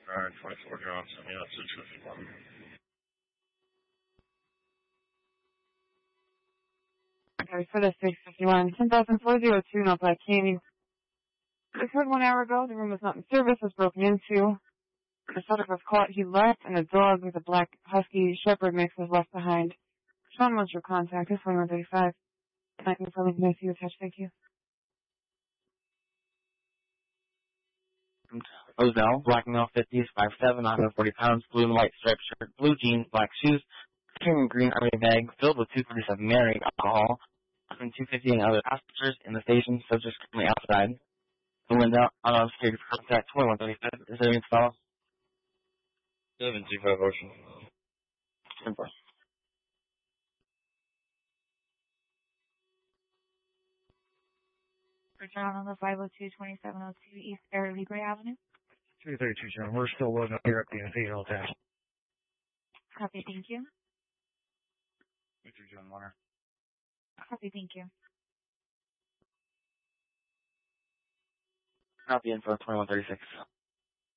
Alright, 24 Johnson, yeah, it's 251. Okay, for the 651, 10,402, North Black Canyon. As heard 1 hour ago, the room was not in service, was broken into. The subject was caught, he left, and a dog with a black husky shepherd mix was left behind. Sean wants your contact, it's 2135. Thank you for linking I see you attached, thank you. Ozell, black male, 50s, 5'7", 140 pounds, blue and white striped shirt, blue jeans, black shoes, carrying a green army bag filled with 247 Mary alcohol, between 250 and other passengers in the station, subjects currently outside. The window, security contact 2135. Is there anything to follow? 725 Ocean. 10-4. Return on the 502-2702 East Air Libre Avenue. 332, John. We're still loading up here at the Imperial Test. Copy, thank you. Victor John Warner. Copy, thank you. Copy info 2136.